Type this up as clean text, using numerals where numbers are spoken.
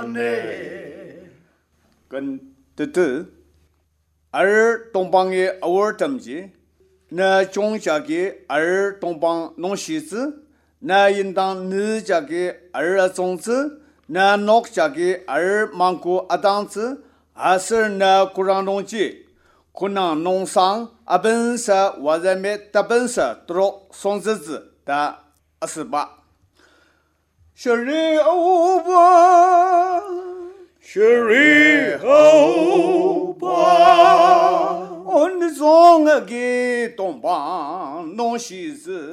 呢。 跟而东邦的偶尔等级，那中家的而东邦弄西子，那应当女家的而种子，那农家的而芒果阿当子，还是那古让农机，可能农商阿本色或者没大本色都送子的28。学里欧巴， 学里欧巴。 我的中个东邦弄西子。